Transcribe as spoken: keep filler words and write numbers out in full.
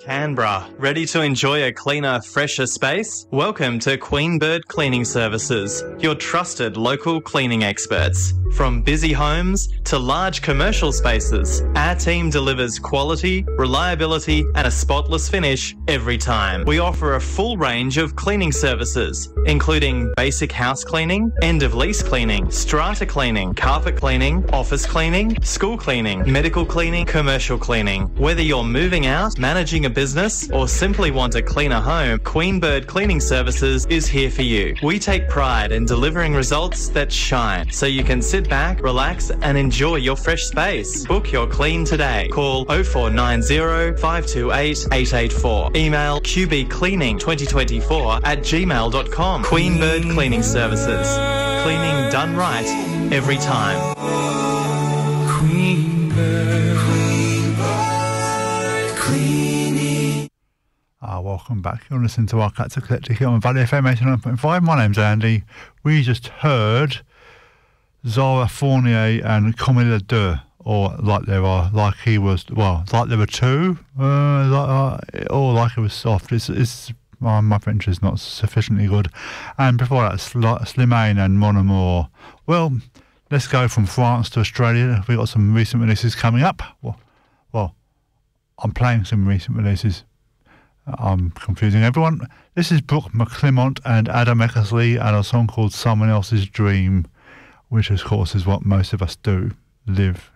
Canberra. Ready to enjoy a cleaner, fresher space? Welcome to Queen Bird Cleaning Services, your trusted local cleaning experts. From busy homes to large commercial spaces, our team delivers quality, reliability and a spotless finish every time. We offer a full range of cleaning services, including basic house cleaning, end-of-lease cleaning, strata cleaning, carpet cleaning, office cleaning, school cleaning, medical cleaning, commercial cleaning. Whether you're moving out, managing a business or simply want a cleaner home, Queen Bird Cleaning Services is here for you. We take pride in delivering results that shine, so you can sit back, relax and enjoy your fresh space. Book your clean today. Call oh four nine oh, five two eight, eight eight four. Email q b cleaning twenty twenty-four at gmail dot com. Queen Bird Cleaning Services. Cleaning done right every time. Queen Bird. Cleaning. Ah, welcome back. You're listening to our Cats Eclectic here on Valley F M eighty-nine point five. My name's Andy. We just heard Zara Fournier and Camilla deux, or like there are, like he was, well, like there were two, uh, like, uh, or like it was soft. It's, it's oh, my French is not sufficiently good. And before that, Sl- Slimane and Mon Amour. Well, let's go from France to Australia. We've got some recent releases coming up. Well, well I'm playing some recent releases. I'm confusing everyone. This is Brooke McClymont and Adam Eckersley and a song called Someone Else's Dream, which of course is what most of us do, live